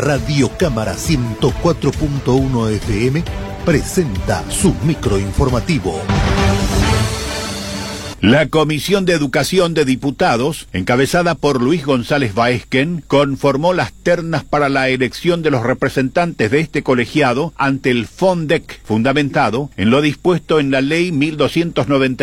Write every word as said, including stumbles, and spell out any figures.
Radio Cámara ciento cuatro punto uno F M presenta su microinformativo. La Comisión de Educación de Diputados, encabezada por Luis González Baezken, conformó las ternas para la elección de los representantes de este colegiado ante el FONDEC, fundamentado en lo dispuesto en la Ley mil doscientos noventa